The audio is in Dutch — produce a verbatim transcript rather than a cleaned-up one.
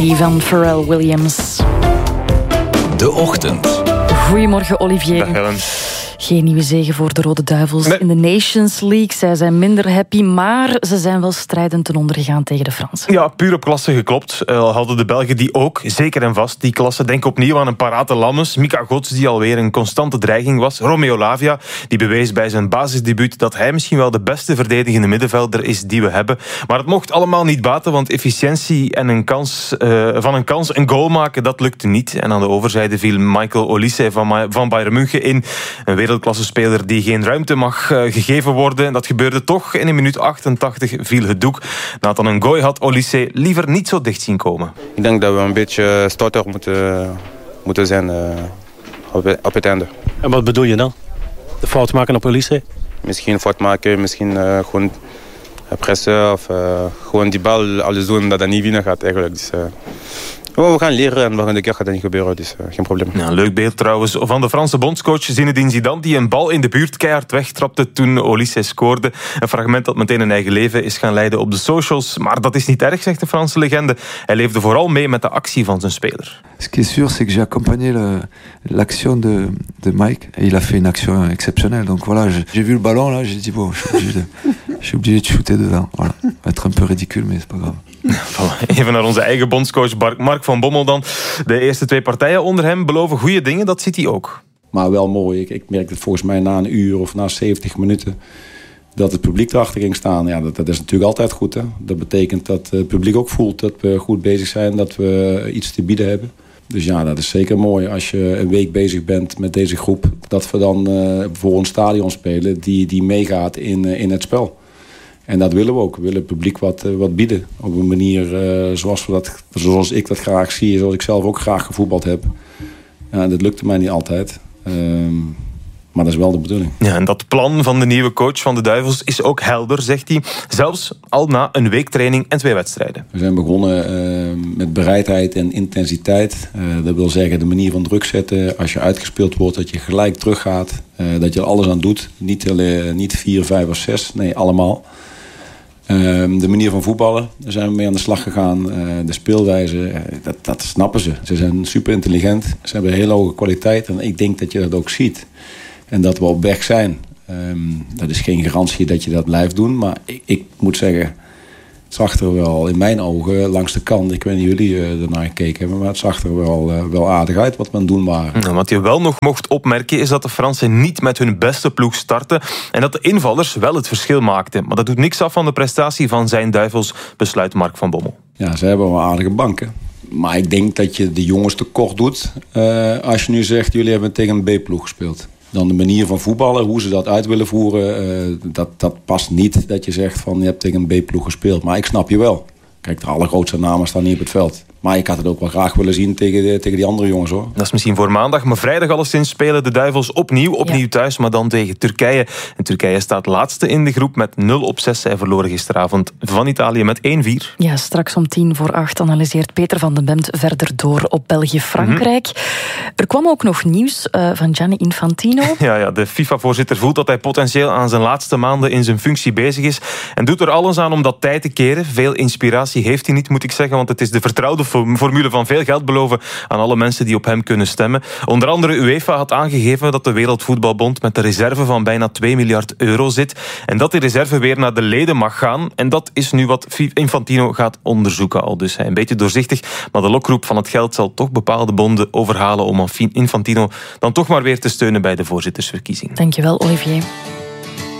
Van Pharrell Williams. De Ochtend. Goedemorgen, Olivier. Dag Helen. Geen nieuwe zege voor de Rode Duivels nee. in de Nations League. Zij zijn minder happy, maar ze zijn wel strijdend ten onder gegaan tegen de Fransen. Ja, puur op klasse geklopt. Al hadden de Belgen die ook, zeker en vast, die klasse. Denk opnieuw aan een parate Lammes. Mika Gods, die alweer een constante dreiging was. Romeo Lavia, die bewees bij zijn basisdebuut dat hij misschien wel de beste verdedigende middenvelder is die we hebben. Maar het mocht allemaal niet baten, want efficiëntie en een kans, uh, van een kans een goal maken, dat lukte niet. En aan de overzijde viel Michael Olise van, van Bayern München in. Een wereldklassespeler die geen ruimte mag uh, gegeven worden. Dat gebeurde toch. In een minuut achtentachtig viel het doek. Nathan Ngoy had Olise liever niet zo dicht zien komen. Ik denk dat we een beetje stouter moeten, moeten zijn uh, op, op het einde. En wat bedoel je dan? De fout maken op Olise? Misschien fout maken, misschien uh, gewoon pressen of uh, gewoon die bal alles doen dat dat niet winnen gaat eigenlijk. Dus, uh, we gaan leren en de volgende keer gaat dat niet gebeuren, dus uh, geen probleem. Ja, leuk beeld trouwens van de Franse bondscoach Zinedine Zidane, die een bal in de buurt keihard wegtrapte toen Olise scoorde. Een fragment dat meteen een eigen leven is gaan leiden op de socials. Maar dat is niet erg, zegt de Franse legende. Hij leefde vooral mee met de actie van zijn speler. Ce qui est sûr, c'est que j'ai accompagné le, l'action de, de Mike. Et il a fait une action exceptionnelle. Donc voilà, j'ai vu le ballon, là, j'ai dit, bon, je suis obligé de, je suis obligé de shooter dedans. Voilà. Ça va être un peu ridicule, mais c'est pas grave. Even naar onze eigen bondscoach Mark van Bommel dan. De eerste twee partijen onder hem beloven goede dingen, dat ziet hij ook. Maar wel mooi. Ik, ik merk het volgens mij na een uur of na zeventig minuten dat het publiek erachter ging staan. Ja, dat, dat is natuurlijk altijd goed. Hè? Dat betekent dat het publiek ook voelt dat we goed bezig zijn, dat we iets te bieden hebben. Dus ja, dat is zeker mooi als je een week bezig bent met deze groep, dat we dan uh, voor een stadion spelen die, die meegaat in, uh, in het spel. En dat willen we ook. We willen het publiek wat, uh, wat bieden. Op een manier uh, zoals, we dat, zoals ik dat graag zie. Zoals ik zelf ook graag gevoetbald heb. Ja, dat lukte mij niet altijd. Um, maar dat is wel de bedoeling. Ja, en dat plan van de nieuwe coach van de Duivels is ook helder, zegt hij. Zelfs al na een week training en twee wedstrijden. We zijn begonnen uh, met bereidheid en intensiteit. Uh, dat wil zeggen de manier van druk zetten. Als je uitgespeeld wordt, dat je gelijk teruggaat. Uh, dat je er alles aan doet. Niet, uh, niet vier, vijf of zes. Nee, allemaal. Uh, de manier van voetballen, daar zijn we mee aan de slag gegaan. Uh, de speelwijze, uh, dat, dat snappen ze. Ze zijn super intelligent. Ze hebben een hele hoge kwaliteit. En ik denk dat je dat ook ziet. En dat we op weg zijn. Um, dat is geen garantie dat je dat blijft doen. Maar ik, ik moet zeggen, het zag er wel in mijn ogen langs de kant. Ik weet niet of jullie uh, ernaar gekeken hebben. Maar het zag er wel, uh, wel aardig uit wat we aan het doen waren. Nou, wat je wel nog mocht opmerken is dat de Fransen niet met hun beste ploeg starten. En dat de invallers wel het verschil maakten. Maar dat doet niks af van de prestatie van zijn Duivels, besluit Mark van Bommel. Ja, ze hebben wel aardige banken. Maar ik denk dat je de jongens tekort doet. Uh, als je nu zegt, jullie hebben tegen een B-ploeg gespeeld. Dan de manier van voetballen, hoe ze dat uit willen voeren, uh, dat, dat past niet dat je zegt van je hebt tegen een B-ploeg gespeeld. Maar ik snap je wel. Kijk, de allergrootste namen staan niet op het veld. Maar ik had het ook wel graag willen zien tegen, de, tegen die andere jongens, hoor. Dat is misschien voor maandag, maar vrijdag alleszins spelen de Duivels opnieuw. Opnieuw ja. thuis, maar dan tegen Turkije. En Turkije staat laatste in de groep met nul op zes. Zij verloren gisteravond van Italië met één vier. Ja, straks om tien voor acht analyseert Peter van den Bemt verder door op België-Frankrijk. Mm-hmm. Er kwam ook nog nieuws uh, van Gianni Infantino. Ja, ja, de FIFA-voorzitter voelt dat hij potentieel aan zijn laatste maanden in zijn functie bezig is. En doet er alles aan om dat tij te keren. Veel inspiratie heeft hij niet, moet ik zeggen, want het is de vertrouwde formule van veel geld beloven aan alle mensen die op hem kunnen stemmen. Onder andere UEFA had aangegeven dat de Wereldvoetbalbond met een reserve van bijna twee miljard euro zit. En dat die reserve weer naar de leden mag gaan. En dat is nu wat Infantino gaat onderzoeken al. Dus hij een beetje doorzichtig. Maar de lokroep van het geld zal toch bepaalde bonden overhalen om Infantino dan toch maar weer te steunen bij de voorzittersverkiezingen. Dankjewel, Olivier.